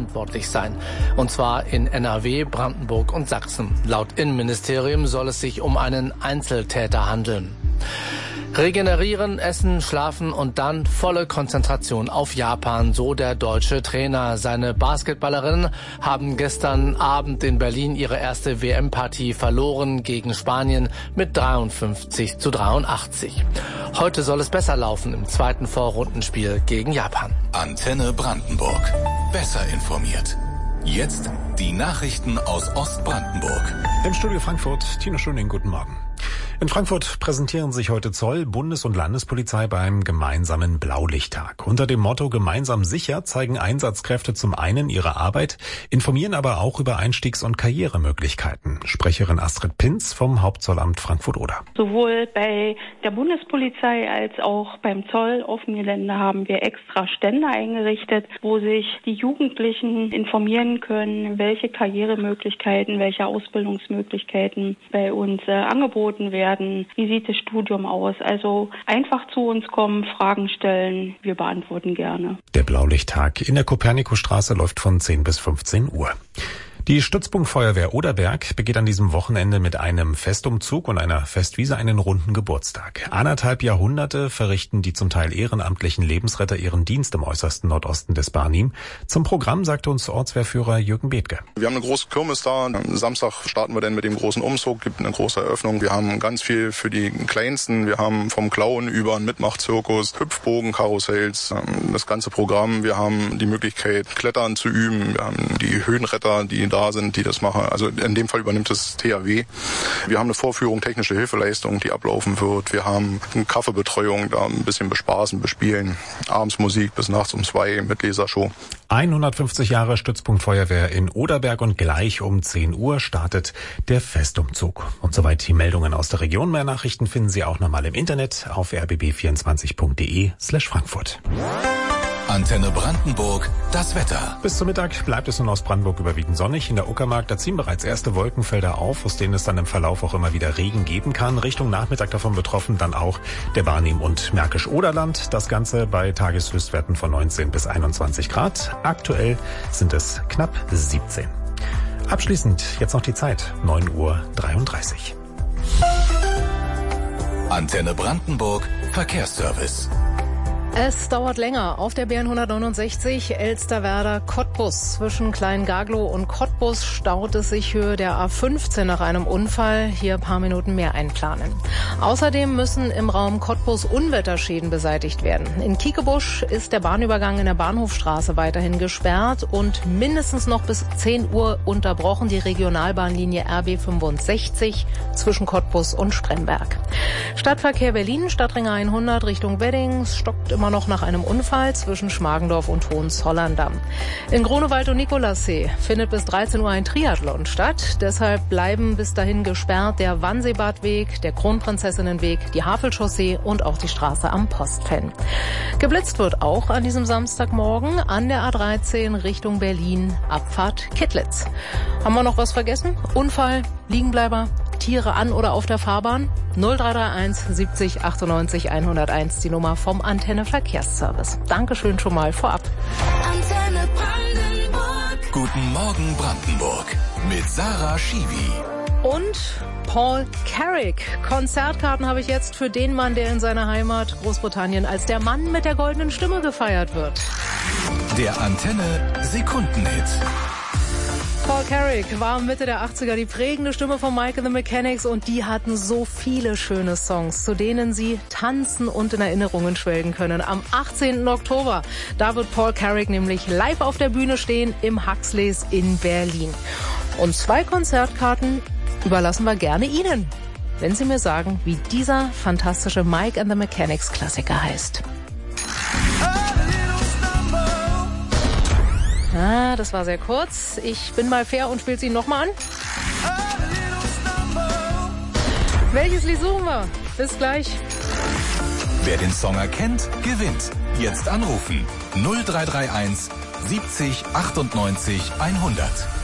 verantwortlich sein. Und zwar in NRW, Brandenburg und Sachsen. Laut Innenministerium soll es sich um einen Einzeltäter handeln. Regenerieren, essen, schlafen und dann volle Konzentration auf Japan, so der deutsche Trainer. Seine Basketballerinnen haben gestern Abend in Berlin ihre erste WM-Partie verloren gegen Spanien mit 53-83. Heute soll es besser laufen im zweiten Vorrundenspiel gegen Japan. Antenne Brandenburg. Besser informiert. Jetzt die Nachrichten aus Ostbrandenburg. Im Studio Frankfurt, Tino Schöning, guten Morgen. In Frankfurt präsentieren sich heute Zoll, Bundes- und Landespolizei beim gemeinsamen Blaulichttag. Unter dem Motto Gemeinsam sicher zeigen Einsatzkräfte zum einen ihre Arbeit, informieren aber auch über Einstiegs- und Karrieremöglichkeiten. Sprecherin Astrid Pinz vom Hauptzollamt Frankfurt-Oder. Sowohl bei der Bundespolizei als auch beim Zoll auf dem Gelände haben wir extra Stände eingerichtet, wo sich die Jugendlichen informieren können, welche Karrieremöglichkeiten, welche Ausbildungsmöglichkeiten bei uns angeboten werden. Wie sieht das Studium aus? Also einfach zu uns kommen, Fragen stellen, wir beantworten gerne. Der Blaulichttag in der Kopernikusstraße läuft von 10 bis 15 Uhr. Die Stützpunktfeuerwehr Oderberg begeht an diesem Wochenende mit einem Festumzug und einer Festwiese einen runden Geburtstag. 1,5 Jahrhunderte verrichten die zum Teil ehrenamtlichen Lebensretter ihren Dienst im äußersten Nordosten des Barnim. Zum Programm sagte uns Ortswehrführer Jürgen Bethke. Wir haben eine große Kirmes da. Am Samstag starten wir dann mit dem großen Umzug, gibt eine große Eröffnung. Wir haben ganz viel für die Kleinsten. Wir haben vom Clown über einen Mitmachzirkus, Hüpfbogen, Karussells, das ganze Programm. Wir haben die Möglichkeit, Klettern zu üben. Wir haben die Höhenretter, die da sind, die das machen. Also in dem Fall übernimmt das THW. Wir haben eine Vorführung, technische Hilfeleistung, die ablaufen wird. Wir haben eine Kaffeebetreuung, da ein bisschen bespaßen, bespielen. Abends Musik bis nachts um 2 mit Lasershow. 150 Jahre Stützpunktfeuerwehr in Oderberg und gleich um 10 Uhr startet der Festumzug. Und soweit die Meldungen aus der Region. Mehr Nachrichten finden Sie auch nochmal im Internet auf rbb24.de/Frankfurt. Antenne Brandenburg, das Wetter. Bis zum Mittag bleibt es in Ostbrandenburg überwiegend sonnig. In der Uckermark, da ziehen bereits erste Wolkenfelder auf, aus denen es dann im Verlauf auch immer wieder Regen geben kann. Richtung Nachmittag davon betroffen dann auch der Barnim und Märkisch-Oderland. Das Ganze bei Tageshöchstwerten von 19 bis 21 Grad. Aktuell sind es knapp 17. Abschließend jetzt noch die Zeit, 9:33 Uhr. Antenne Brandenburg, Verkehrsservice. Es dauert länger auf der BN 169 Elsterwerda-Cottbus. Zwischen Kleingaglow und Cottbus staut es sich Höhe der A15 nach einem Unfall. Hier ein paar Minuten mehr einplanen. Außerdem müssen im Raum Cottbus Unwetterschäden beseitigt werden. In Kiekebusch ist der Bahnübergang in der Bahnhofstraße weiterhin gesperrt und mindestens noch bis 10 Uhr unterbrochen die Regionalbahnlinie RB 65 zwischen Cottbus und Spremberg. Stadtverkehr Berlin, Stadtring 100 Richtung Wedding stockt immer noch nach einem Unfall zwischen Schmargendorf und Hohenzollern-Damm. In Grunewald und Nikolassee findet bis 13 Uhr ein Triathlon statt. Deshalb bleiben bis dahin gesperrt der Wannseebadweg, der Kronprinzessinnenweg, die Havelchaussee und auch die Straße am Postfenn. Geblitzt wird auch an diesem Samstagmorgen an der A13 Richtung Berlin, Abfahrt Kittlitz. Haben wir noch was vergessen? Unfall, Liegenbleiber, Tiere an oder auf der Fahrbahn? 0331 70 98 101, die Nummer vom Antenne Verkehrsservice. Dankeschön schon mal vorab. Antenne Brandenburg. Guten Morgen Brandenburg mit Sarah Schiwi. Und Paul Carrick. Konzertkarten habe ich jetzt für den Mann, der in seiner Heimat Großbritannien als der Mann mit der goldenen Stimme gefeiert wird. Der Antenne Sekundenhit. Paul Carrick war Mitte der 80er die prägende Stimme von Mike and the Mechanics und die hatten so viele schöne Songs, zu denen sie tanzen und in Erinnerungen schwelgen können. Am 18. Oktober, da wird Paul Carrick nämlich live auf der Bühne stehen im Huxleys in Berlin. Und 2 Konzertkarten überlassen wir gerne Ihnen, wenn Sie mir sagen, wie dieser fantastische Mike and the Mechanics Klassiker heißt. Ah, das war sehr kurz. Ich bin mal fair und spiel's Ihnen nochmal an. Welches Lied suchen wir? Bis gleich. Wer den Song erkennt, gewinnt. Jetzt anrufen. 0331 70 98 100.